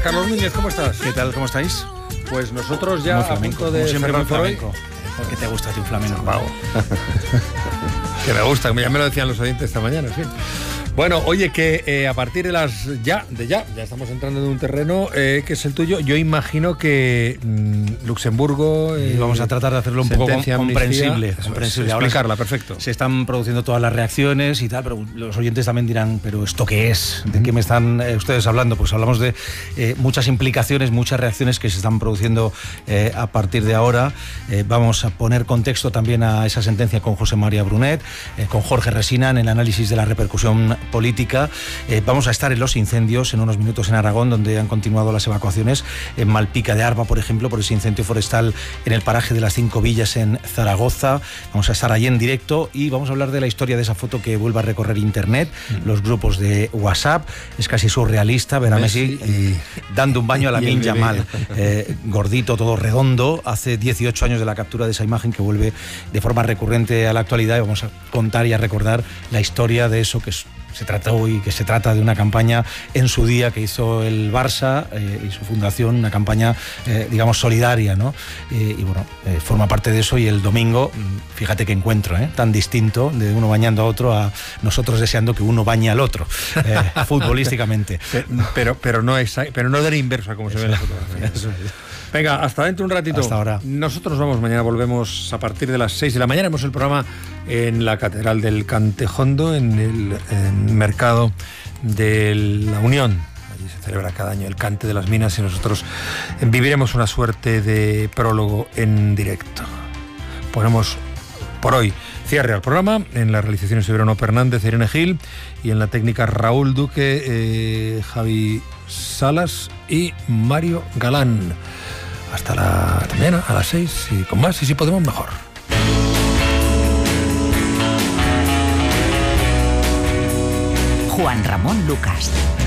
Carlos Núñez, ¿cómo estás? ¿Qué tal? ¿Cómo estáis? Pues nosotros ya muy a flamenco, punto de como siempre, muy cerrar por hoy. flamenco. ¿Por qué te gusta a ti un flamenco? Wow. Que me gusta, ya me lo decían los oyentes esta mañana, en fin. Bueno, oye, que a partir de ya estamos entrando en un terreno que es el tuyo. Yo imagino que Luxemburgo... Y vamos a tratar de hacerlo un poco comprensible. Explicarla, perfecto. Se están produciendo todas las reacciones y tal, pero los oyentes también dirán, ¿pero esto qué es? ¿De qué me están ustedes hablando? Pues hablamos de muchas implicaciones, muchas reacciones que se están produciendo a partir de ahora. Vamos a poner contexto también a esa sentencia con José María Brunet, con Jorge Resina en el análisis de la repercusión política. Vamos a estar en los incendios en unos minutos en Aragón, donde han continuado las evacuaciones en Malpica de Arba, por ejemplo, por ese incendio forestal en el paraje de las 5 Villas en Zaragoza. Vamos a estar allí en directo y vamos a hablar de la historia de esa foto que vuelve a recorrer internet, los grupos de WhatsApp. Es casi surrealista ver a Messi dando un baño a Lamine Yamal, gordito, todo redondo. Hace 18 años de la captura de esa imagen que vuelve de forma recurrente a la actualidad, y vamos a contar y a recordar la historia de eso que se trata de una campaña en su día que hizo el Barça y su fundación, una campaña, digamos, solidaria, ¿no? Y bueno, forma parte de eso. Y el domingo, fíjate qué encuentro, tan distinto, de uno bañando a otro a nosotros deseando que uno bañe al otro, futbolísticamente. Pero no de la inversa, como se ve en la fotografía. Eso es. Venga, hasta dentro un ratito. Hasta ahora. Nosotros mañana volvemos a partir de las 6 de la mañana. Hemos el programa en la Catedral del Cantejondo, en el mercado de la Unión. Allí se celebra cada año el Cante de las Minas y nosotros viviremos una suerte de prólogo en directo. Ponemos por hoy cierre al programa. En la realización estuvieron Fernández, Irene Gil, y en la técnica Raúl Duque, Javi Salas y Mario Galán. Hasta la mañana, a las 6, y con más, y si podemos, mejor. Juan Ramón Lucas.